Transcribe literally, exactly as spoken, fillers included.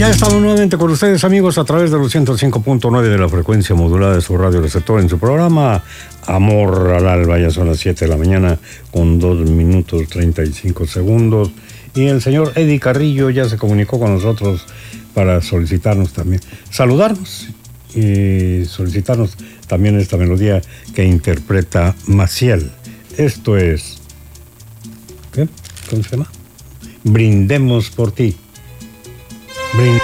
Ya estamos nuevamente con ustedes, amigos, a través de los ciento cinco punto nueve de la frecuencia modulada de su radio receptor en su programa Amor al Alba. Ya son las siete de la mañana con dos minutos treinta y cinco segundos. Y el señor Eddie Carrillo ya se comunicó con nosotros para solicitarnos también, saludarnos y solicitarnos también esta melodía que interpreta Maciel. Esto es, ¿qué? ¿Cómo se llama? Brindemos por ti. Brindemos.